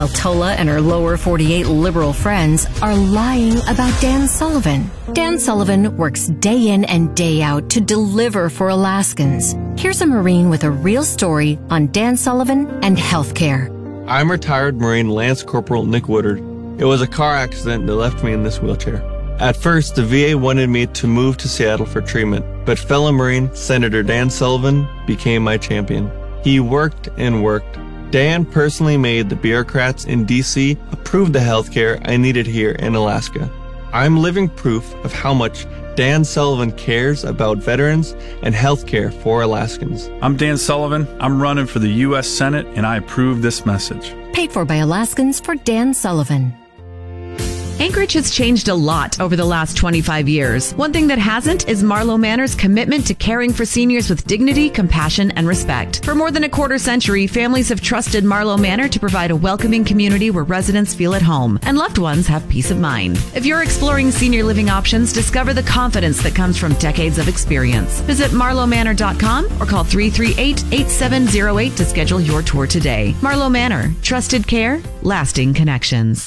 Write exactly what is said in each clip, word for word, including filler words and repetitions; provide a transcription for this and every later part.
Tola and her lower forty-eight liberal friends are lying about Dan Sullivan. Dan Sullivan works day in and day out to deliver for Alaskans. Here's a Marine with a real story on Dan Sullivan and healthcare. I'm retired Marine Lance Corporal Nick Woodard. It was a car accident that left me in this wheelchair. At first, the V A wanted me to move to Seattle for treatment, but fellow Marine Senator Dan Sullivan became my champion. He worked and worked. Dan personally made the bureaucrats in D C approve the healthcare I needed here in Alaska. I'm living proof of how much Dan Sullivan cares about veterans and healthcare for Alaskans. I'm Dan Sullivan. I'm running for the U S Senate, and I approve this message. Paid for by Alaskans for Dan Sullivan. Anchorage has changed a lot over the last twenty-five years. One thing that hasn't is Marlowe Manor's commitment to caring for seniors with dignity, compassion, and respect. For more than a quarter century, families have trusted Marlowe Manor to provide a welcoming community where residents feel at home and loved ones have peace of mind. If you're exploring senior living options, discover the confidence that comes from decades of experience. Visit marlowe manor dot com or call three three eight, eight seven zero eight to schedule your tour today. Marlowe Manor. Trusted care, lasting connections.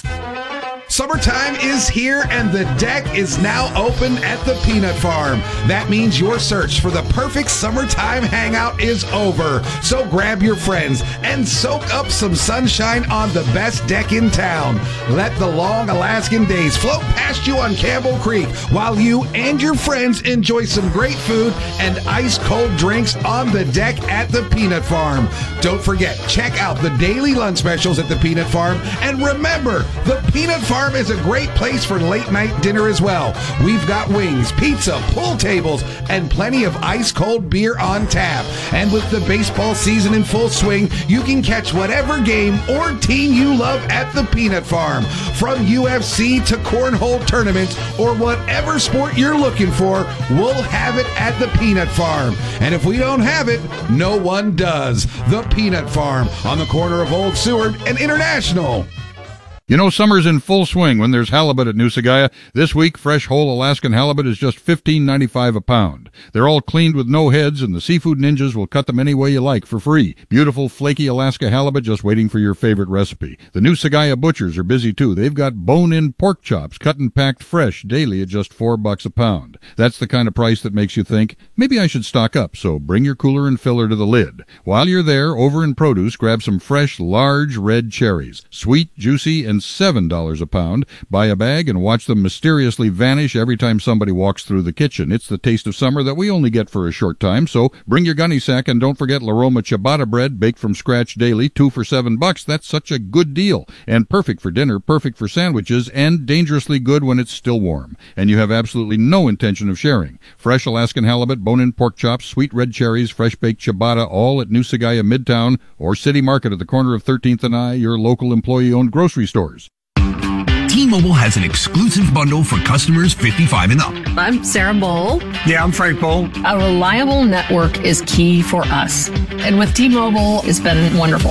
Summertime is here and the deck is now open at the Peanut Farm. That means your search for the perfect summertime hangout is over. So grab your friends and soak up some sunshine on the best deck in town. Let the long Alaskan days float past you on Campbell Creek while you and your friends enjoy some great food and ice-cold drinks on the deck at the Peanut Farm. Don't forget, check out the daily lunch specials at the Peanut Farm. And remember, the Peanut Farm is a great place for late night dinner as well. We've got wings, pizza, pool tables, and plenty of ice-cold beer on tap. And with the baseball season in full swing, you can catch whatever game or team you love at the Peanut Farm. From U F C to cornhole tournaments or whatever sport you're looking for, we'll have it at the Peanut Farm. And if we don't have it, no one does. The Peanut Farm on the corner of Old Seward and International. You know, summer's in full swing when there's halibut at Noosagaya. This week, fresh whole Alaskan halibut is just fifteen ninety-five a pound. They're all cleaned with no heads, and the seafood ninjas will cut them any way you like for free. Beautiful, flaky Alaska halibut just waiting for your favorite recipe. The Noosagaya butchers are busy, too. They've got bone-in pork chops, cut and packed fresh, daily at just four bucks a pound. That's the kind of price that makes you think, maybe I should stock up, so bring your cooler and filler to the lid. While you're there, over in produce, grab some fresh, large red cherries. Sweet, juicy, and seven dollars a pound. Buy a bag and watch them mysteriously vanish every time somebody walks through the kitchen. It's the taste of summer that we only get for a short time, so bring your gunny sack and don't forget La Roma ciabatta bread baked from scratch daily, two for seven bucks. That's such a good deal. And perfect for dinner, perfect for sandwiches, and dangerously good when it's still warm. And you have absolutely no intention of sharing. Fresh Alaskan halibut, bone-in pork chops, sweet red cherries, fresh baked ciabatta, all at Noosagaya Midtown or City Market at the corner of thirteenth and I, your local employee-owned grocery stores. T-Mobile has an exclusive bundle for customers fifty-five and up. I'm Sarah Bowl. Yeah, I'm Frank Bowl. A reliable network is key for us. And with T-Mobile, it's been wonderful.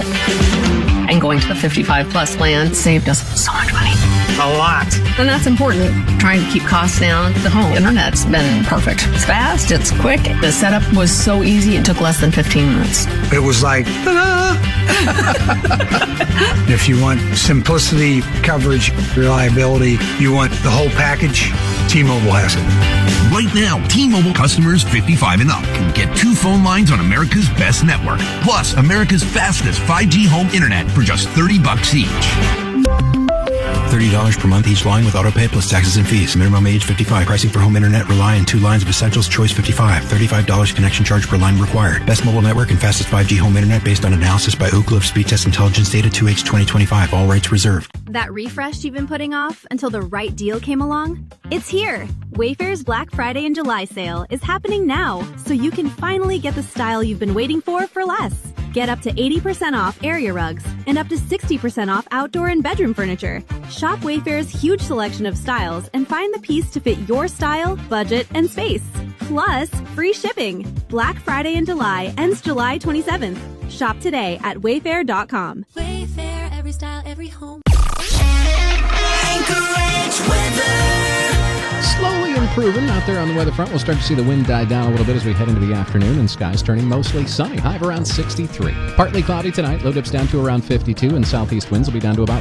And going to the fifty-five plus plan saved us so much money. A lot. And that's important. Trying to keep costs down. The home internet's been perfect. It's fast, it's quick. The setup was so easy, it took less than fifteen minutes. It was like, ta-da! If you want simplicity, coverage, reliability, you want the whole package, T-Mobile has it. Right now, T-Mobile customers fifty-five and up can get two phone lines on America's best network, plus America's fastest five G home internet for just thirty bucks each. thirty dollars per month each line with autopay plus taxes and fees. Minimum age fifty-five. Pricing for home internet rely on two lines of Essentials Choice fifty-five. thirty-five dollars connection charge per line required. Best mobile network and fastest five G home internet based on analysis by Ookla of Speed Test Intelligence data two H twenty twenty-five. All rights reserved. That refresh you've been putting off until the right deal came along? It's here. Wayfair's Black Friday and July sale is happening now, so you can finally get the style you've been waiting for for less. Get up to eighty percent off area rugs and up to sixty percent off outdoor and bedroom furniture. Shop Wayfair's huge selection of styles and find the piece to fit your style, budget, and space. Plus, free shipping. Black Friday in July ends July twenty-seventh. Shop today at wayfair dot com. Wayfair, every style, every home. Anchorage weather. Slowly and improving out there on the weather front. We'll start to see the wind die down a little bit as we head into the afternoon, and skies turning mostly sunny. High of around sixty-three. Partly cloudy tonight. Low dips down to around fifty-two, and southeast winds will be down to about